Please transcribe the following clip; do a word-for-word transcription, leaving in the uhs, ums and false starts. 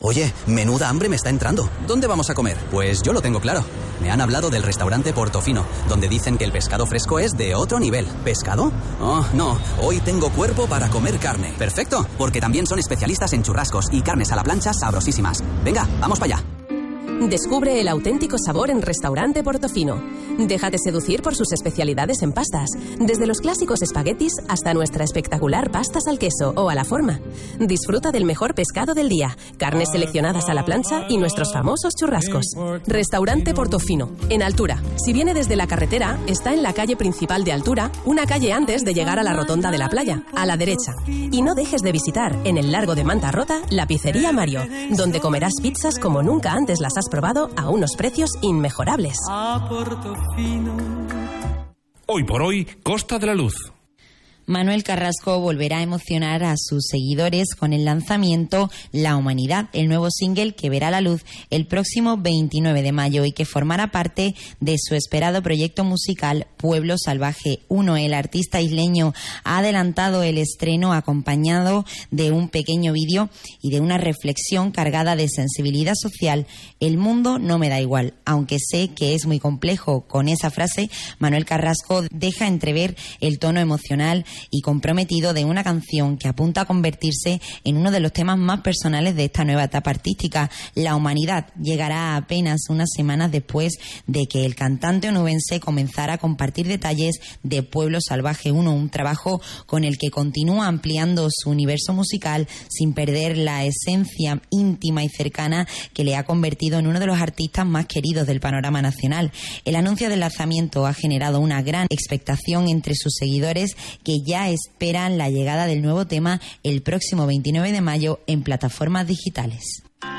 Oye, menuda hambre me está entrando. ¿Dónde vamos a comer? Pues yo lo tengo claro. Me han hablado del restaurante Portofino, donde dicen que el pescado fresco es de otro nivel. ¿Pescado? Oh, no. Hoy tengo cuerpo para comer carne. Perfecto, porque también son especialistas en churrascos y carnes a la plancha sabrosísimas. Venga, vamos para allá. Descubre el auténtico sabor en Restaurante Portofino. Déjate seducir por sus especialidades en pastas, desde los clásicos espaguetis hasta nuestra espectacular pastas al queso o a la forma. Disfruta del mejor pescado del día, carnes seleccionadas a la plancha y nuestros famosos churrascos. Restaurante Portofino, en Altura. Si viene desde la carretera, está en la calle principal de Altura, una calle antes de llegar a la rotonda de la playa, a la derecha. Y no dejes de visitar, en el Largo de Manta Rota, la Pizzería Mario, donde comerás pizzas como nunca antes las has probado a unos precios inmejorables. Hoy por hoy, Costa de la Luz. Manuel Carrasco volverá a emocionar a sus seguidores con el lanzamiento La Humanidad, el nuevo single que verá la luz el próximo veintinueve de mayo y que formará parte de su esperado proyecto musical Pueblo Salvaje uno. El artista isleño ha adelantado el estreno acompañado de un pequeño vídeo y de una reflexión cargada de sensibilidad social. El mundo no me da igual, aunque sé que es muy complejo. Con esa frase, Manuel Carrasco deja entrever el tono emocional y comprometido de una canción que apunta a convertirse en uno de los temas más personales de esta nueva etapa artística. La Humanidad llegará apenas unas semanas después de que el cantante onubense comenzara a compartir detalles de Pueblo Salvaje uno, un trabajo con el que continúa ampliando su universo musical sin perder la esencia íntima y cercana que le ha convertido en uno de los artistas más queridos del panorama nacional. El anuncio del lanzamiento ha generado una gran expectación entre sus seguidores, que ya esperan la llegada del nuevo tema el próximo veintinueve de mayo en plataformas digitales.